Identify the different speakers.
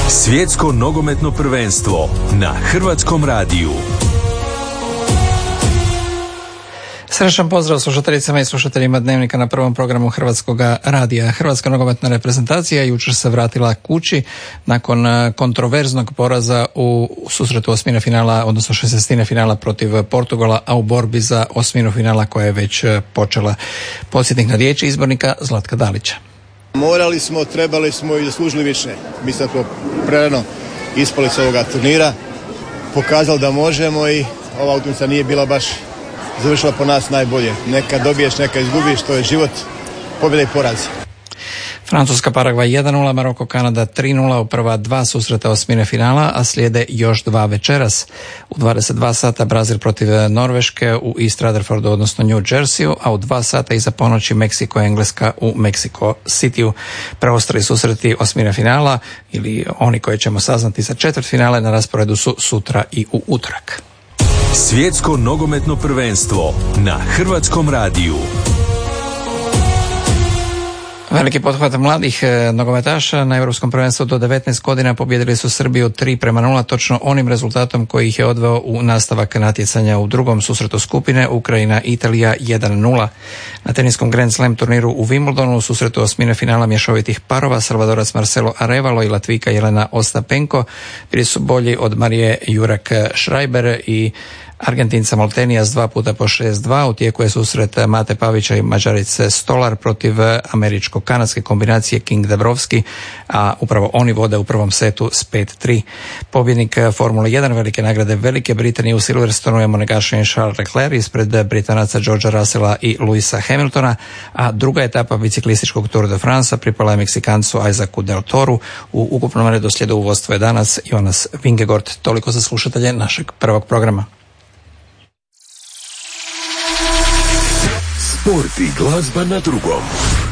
Speaker 1: Svjetsko nogometno prvenstvo na Hrvatskom radiju.
Speaker 2: Srećan pozdrav slušateljicama i slušateljima Dnevnika na prvom programu Hrvatskog radija. Hrvatska nogometna reprezentacija jučer se vratila kući nakon kontroverznog poraza u susretu osmine finala, odnosno 16. finala protiv Portugala, a u borbi za osminu finala koja je već počela. Podsjetnik na riječi izbornika Zlatka Dalića.
Speaker 3: Morali smo, trebali smo i zaslužili više. Mislim da smo prerano ispali s ovoga turnira, pokazali da možemo i ova utakmica nije bila baš završila po nas najbolje. Neka dobiješ, neka izgubiš, to je život, pobjeda i poraz.
Speaker 2: Francuska Paragvaj 1-0, Maroko Kanada 3-0 u prva dva susreta osmine finala, a slijede još dva večeras. U 22 sata Brazil protiv Norveške u East Rutherfordu, odnosno New Jerseyu, a u 2 sata iza ponoći Meksiko Engleska u Mexico Cityu. Preostali susreti osmine finala ili oni koje ćemo saznati za četvrtfinale na rasporedu su sutra i u utorak.
Speaker 1: Svjetsko nogometno prvenstvo na Hrvatskom radiju.
Speaker 2: Veliki pothvat mladih nogometaša na Europskom prvenstvu do 19 godina pobijedili su Srbiju 3-0, točno onim rezultatom koji ih je odveo u nastavak natjecanja u drugom susretu skupine Ukrajina-Italija 1-0. Na teniskom Grand Slam turniru u Wimbledonu u susretu osmine finala mješovitih parova Salvadorac Marcelo Arevalo i Latvijka Jelena Ostapenko bili su bolji od Marije Jurak Schreiber i Argentinca Moltenija s 2 puta po 6-2. U tijeku je susret Mate Pavića i Mađarice Stolar protiv američko-kanadske kombinacije King Dabrowski, a upravo oni vode u prvom setu s 5-3. Pobjednik Formule 1 velike nagrade Velike Britanije u Silverstonu je monegašen Charles Leclerc ispred Britanaca Georgea Russella i Louisa Hamiltona, a druga etapa biciklističkog Tour de France pripala je Meksikancu Isaacu Del Toru. U ukupnom redoslijedu u vodstvu je danas Jonas Vingegaard. Toliko za slušatelje našeg prvog programa.
Speaker 1: Sport i glazba na drugom.